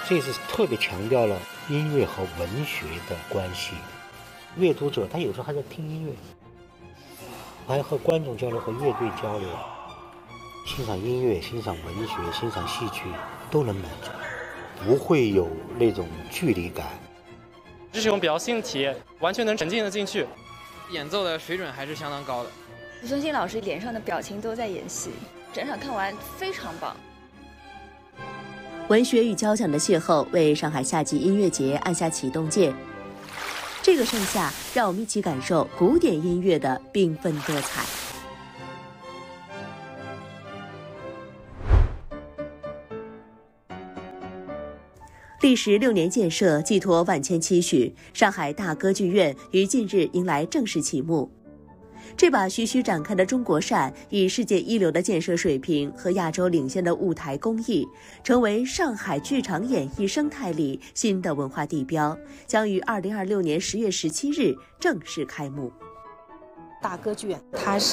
这次特别强调了音乐和文学的关系。阅读者他有时候还在听音乐，还要和观众交流，和乐队交流，欣赏音乐、欣赏文学、欣赏戏剧都能满足，不会有那种距离感。 这是一种比较新的体验，完全能沉浸得进去。 演奏的水准还是相当高的。 吴宗宪老师脸上的表情都在演戏，整场看完非常棒。 文学与交响的邂逅为上海夏季音乐节按下启动键。这个盛夏，让我们一起感受古典音乐的缤纷多彩。历时6年建设，寄托万千期许，上海大歌剧院于近日迎来正式启幕。这把徐徐展开的中国扇，以世界一流的建设水平和亚洲领先的舞台工艺，成为上海剧场演艺生态里新的文化地标，将于2026年10月17日正式开幕。 大歌剧院，它是